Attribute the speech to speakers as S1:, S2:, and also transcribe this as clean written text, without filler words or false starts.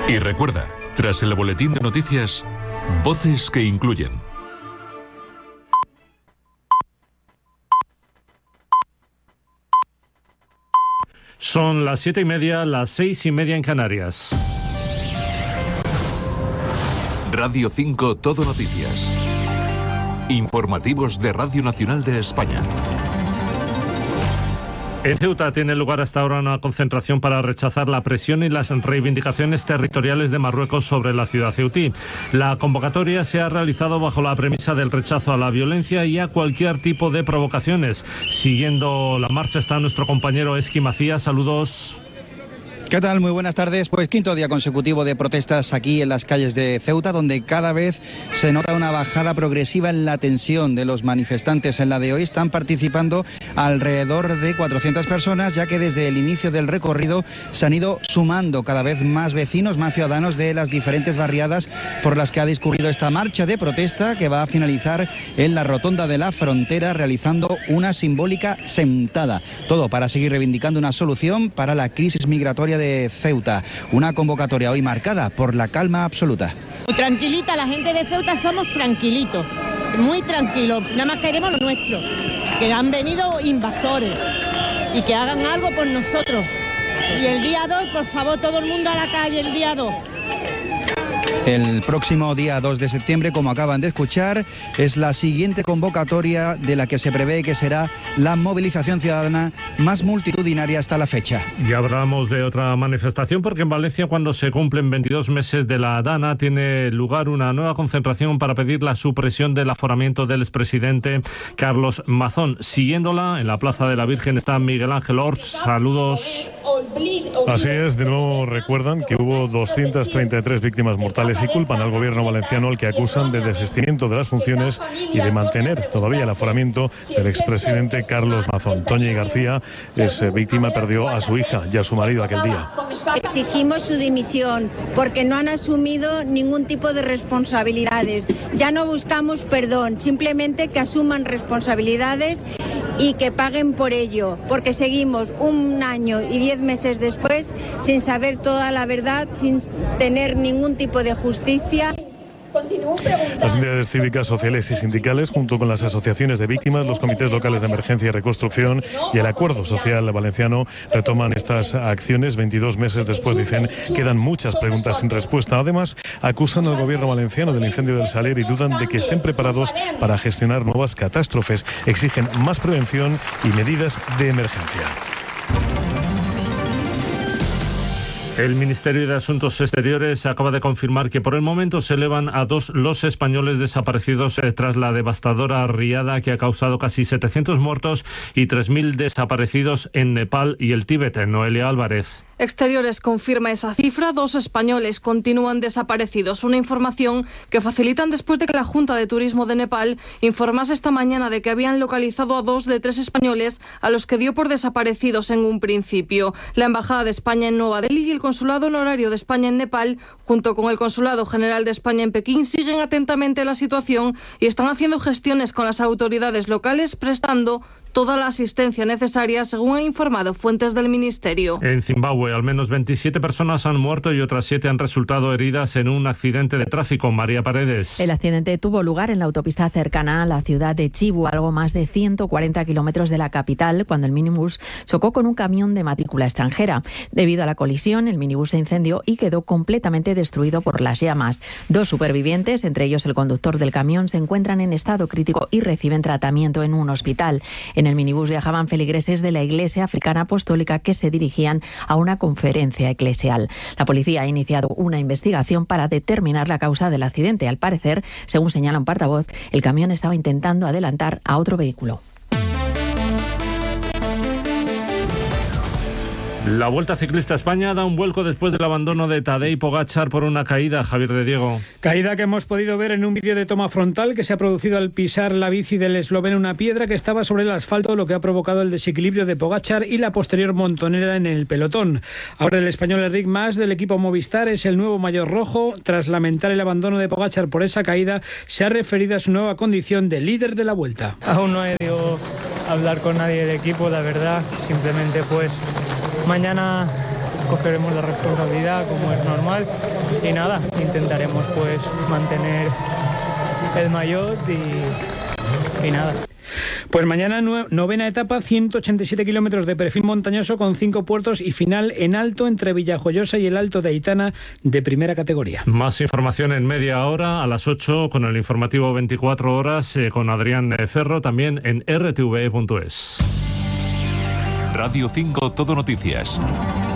S1: Y recuerda, tras el boletín de noticias, voces que incluyen.
S2: Son las 7:30, las 6:30 en Canarias.
S1: Radio 5 Todo Noticias. Informativos de Radio Nacional de España.
S2: En Ceuta tiene lugar hasta ahora una concentración para rechazar la presión y las reivindicaciones territoriales de Marruecos sobre la ciudad ceutí. La convocatoria se ha realizado bajo la premisa del rechazo a la violencia y a cualquier tipo de provocaciones. Siguiendo la marcha está nuestro compañero Esqui Macías. Saludos.
S3: ¿Qué tal? Muy buenas tardes. Pues quinto día consecutivo de protestas aquí en las calles de Ceuta, donde cada vez se nota una bajada progresiva en la tensión de los manifestantes. En la de hoy están participando alrededor de 400 personas, ya que desde el inicio del recorrido se han ido sumando cada vez más vecinos, más ciudadanos de las diferentes barriadas por las que ha discurrido esta marcha de protesta, que va a finalizar en la rotonda de la frontera realizando una simbólica sentada. Todo para seguir reivindicando una solución para la crisis migratoria de Ceuta. Una convocatoria hoy marcada por la calma absoluta.
S4: Muy tranquilita, la gente de Ceuta somos tranquilitos, muy tranquilos, nada más queremos lo nuestro, que han venido invasores y que hagan algo por nosotros. Y el día 2, por favor, todo el mundo a la calle el día 2.
S3: El próximo día 2 de septiembre, como acaban de escuchar, es la siguiente convocatoria de la que se prevé que será la movilización ciudadana más multitudinaria hasta la fecha.
S2: Y hablamos de otra manifestación porque en Valencia, cuando se cumplen 22 meses de la Dana, tiene lugar una nueva concentración para pedir la supresión del aforamiento del expresidente Carlos Mazón. Siguiéndola, en la Plaza de la Virgen está Miguel Ángel Ors. Saludos.
S5: Así es, de nuevo recuerdan que hubo 233 víctimas mortales y culpan al gobierno valenciano, al que acusan de desistimiento de las funciones y de mantener todavía el aforamiento del expresidente Carlos Mazón. Toñi García es víctima, perdió a su hija y a su marido aquel día.
S6: Exigimos su dimisión porque no han asumido ningún tipo de responsabilidades. Ya no buscamos perdón, simplemente que asuman responsabilidades y que paguen por ello, porque seguimos 1 año y 10 meses después sin saber toda la verdad, sin tener ningún tipo de justicia.
S5: Las entidades cívicas, sociales y sindicales, junto con las asociaciones de víctimas, los comités locales de emergencia y reconstrucción y el acuerdo social valenciano, retoman estas acciones 22 meses después. Dicen, quedan muchas preguntas sin respuesta. Además, acusan al gobierno valenciano del incendio del Saler y dudan de que estén preparados para gestionar nuevas catástrofes. Exigen más prevención y medidas de emergencia.
S2: El Ministerio de Asuntos Exteriores acaba de confirmar que por el momento se elevan a 2 los españoles desaparecidos tras la devastadora riada que ha causado casi 700 muertos y 3.000 desaparecidos en Nepal y el Tíbet. Noelia Álvarez.
S7: Exteriores confirma esa cifra. 2 españoles continúan desaparecidos. Una información que facilitan después de que la Junta de Turismo de Nepal informase esta mañana de que habían localizado a 2 de 3 españoles a los que dio por desaparecidos en un principio. La Embajada de España en Nueva Delhi y el Consulado Honorario de España en Nepal, junto con el Consulado General de España en Pekín, siguen atentamente la situación y están haciendo gestiones con las autoridades locales, prestando toda la asistencia necesaria, según han informado fuentes del Ministerio.
S2: En Zimbabue, al menos 27 personas han muerto y otras 7 han resultado heridas en un accidente de tráfico. María Paredes.
S8: El accidente tuvo lugar en la autopista cercana a la ciudad de Chibu, algo más de 140 kilómetros de la capital, cuando el minibús chocó con un camión de matrícula extranjera. Debido a la colisión, el minibús se incendió y quedó completamente destruido por las llamas. 2 supervivientes, entre ellos el conductor del camión, se encuentran en estado crítico y reciben tratamiento en un hospital. En el minibús viajaban feligreses de la Iglesia Africana Apostólica que se dirigían a una conferencia eclesial. La policía ha iniciado una investigación para determinar la causa del accidente. Al parecer, según señala un portavoz, el camión estaba intentando adelantar a otro vehículo.
S2: La Vuelta Ciclista a España da un vuelco después del abandono de Tadej Pogačar por una caída. Javier de Diego.
S9: Caída que hemos podido ver en un vídeo de toma frontal que se ha producido al pisar la bici del esloveno una piedra que estaba sobre el asfalto, lo que ha provocado el desequilibrio de Pogačar y la posterior montonera en el pelotón. Ahora el español Enric Mas del equipo Movistar es el nuevo maillot rojo. Tras lamentar el abandono de Pogačar por esa caída, se ha referido a su nueva condición de líder de la Vuelta.
S10: Aún no he ido a hablar con nadie del equipo, la verdad. Simplemente pues mañana cogeremos la responsabilidad como es normal y nada, intentaremos pues mantener el maillot y nada.
S9: Pues mañana novena etapa, 187 kilómetros de perfil montañoso con 5 puertos y final en alto entre Villajoyosa y el Alto de Aitana de primera categoría.
S2: Más información en media hora a las 8 con el informativo 24 horas con Adrián Ferro, también en rtve.es.
S1: Radio 5 Todo Noticias.